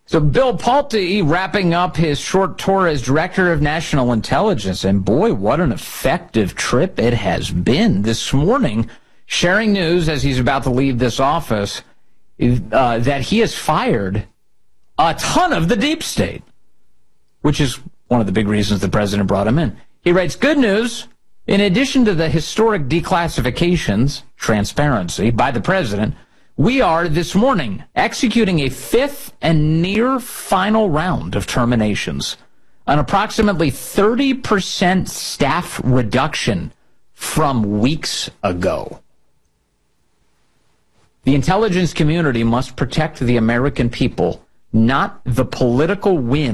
So Bill Pulte wrapping up his short tour as Director of National Intelligence, and boy, what an effective trip it has been. This morning, sharing news as he's about to leave this office that he has fired a ton of the deep state, which is one of the big reasons the president brought him in. He writes, good news, in addition to the historic declassifications, transparency, by the president, we are, this morning, executing a fifth and near final round of terminations, an approximately 30% staff reduction from weeks ago. The intelligence community must protect the American people, not the political whim